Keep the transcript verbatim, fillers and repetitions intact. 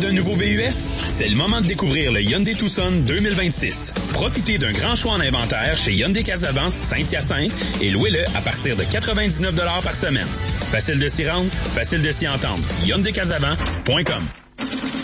un nouveau V U S? C'est le moment de découvrir le Hyundai Tucson deux mille vingt-six. Profitez d'un grand choix en inventaire chez Hyundai Casavance Saint-Hyacinthe et louez-le à partir de quatre-vingt-dix-neuf dollars par semaine. Facile de s'y rendre, facile de s'y entendre. Hyundai Casavant point com.